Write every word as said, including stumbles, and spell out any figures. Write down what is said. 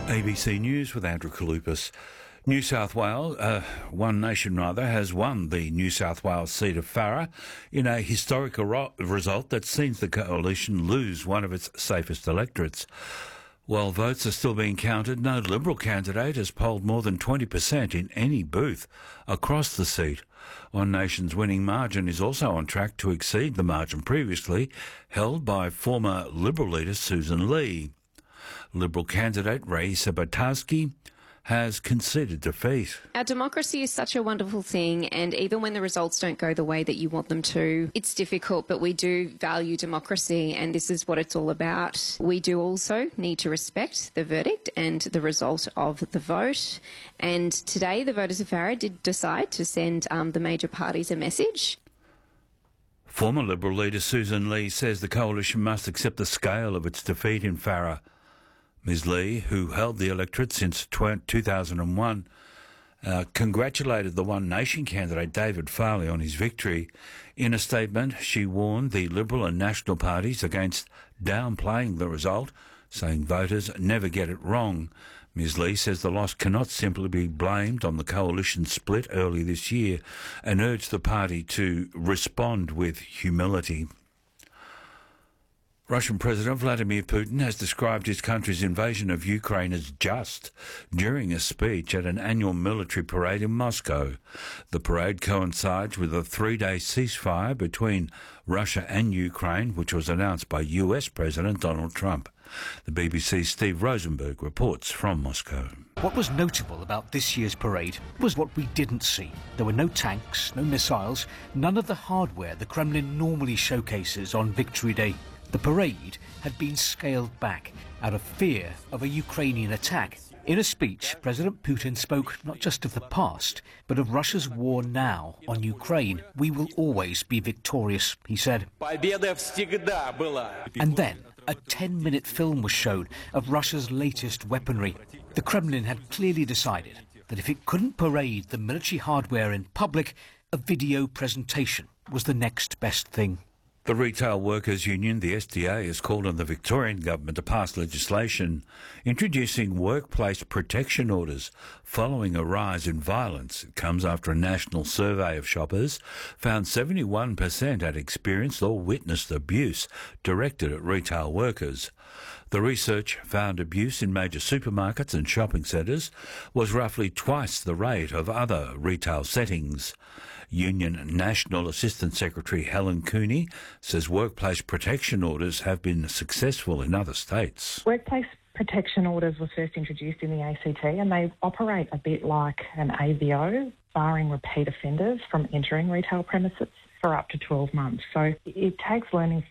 A B C News with Andrew Kalupas. New South Wales, uh, One Nation rather, has won the New South Wales seat of Farrer in a historic ro- result that sees the coalition lose one of its safest electorates. While votes are still being counted, no Liberal candidate has polled more than twenty percent in any booth across the seat. One Nation's winning margin is also on track to exceed the margin previously held by former Liberal leader Susan Lee. Liberal candidate Raisa Bartosky has conceded defeat. Our democracy is such a wonderful thing, and even when the results don't go the way that you want them to, it's difficult, but we do value democracy, and this is what it's all about. We do also need to respect the verdict and the result of the vote, and today the voters of Farrer did decide to send um, the major parties a message. Former Liberal leader Susan Lee says the coalition must accept the scale of its defeat in Farrer. Ms Lee, who held the electorate since two thousand one, uh, congratulated the One Nation candidate David Farley on his victory. In a statement, she warned the Liberal and National parties against downplaying the result, saying voters never get it wrong. Ms Lee says the loss cannot simply be blamed on the coalition split early this year and urged the party to respond with humility. Russian President Vladimir Putin has described his country's invasion of Ukraine as just during a speech at an annual military parade in Moscow. The parade coincides with a three-day ceasefire between Russia and Ukraine, which was announced by U S President Donald Trump. The B B C's Steve Rosenberg reports from Moscow. What was notable about this year's parade was what we didn't see. There were no tanks, no missiles, none of the hardware the Kremlin normally showcases on Victory Day. The parade had been scaled back out of fear of a Ukrainian attack. In a speech, President Putin spoke not just of the past, but of Russia's war now on Ukraine. We will always be victorious, he said. And then a ten-minute film was shown of Russia's latest weaponry. The Kremlin had clearly decided that if it couldn't parade the military hardware in public, a video presentation was the next best thing. The Retail Workers Union, the S D A, has called on the Victorian government to pass legislation introducing workplace protection orders following a rise in violence. It comes after a national survey of shoppers found seventy-one percent had experienced or witnessed abuse directed at retail workers. The research found abuse in major supermarkets and shopping centres was roughly twice the rate of other retail settings. Union National Assistant Secretary Helen Cooney says workplace protection orders have been successful in other states. Workplace protection orders were first introduced in the A C T and they operate a bit like an A V O, barring repeat offenders from entering retail premises for up to twelve months. So it takes learning